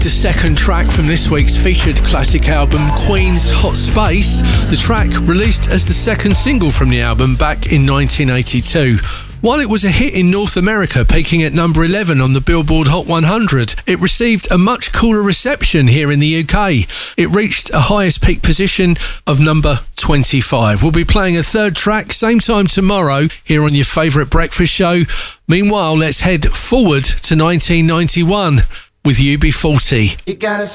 The second track from this week's featured classic album, Queen's Hot Space. The track released as the second single from the album back in 1982. While it was a hit in North America, peaking at number 11 on the Billboard Hot 100, it received a much cooler reception here in the UK. It reached a highest peak position of number 25. We'll be playing a third track, same time tomorrow, here on your favourite breakfast show. Meanwhile, let's head forward to 1991 with UB40.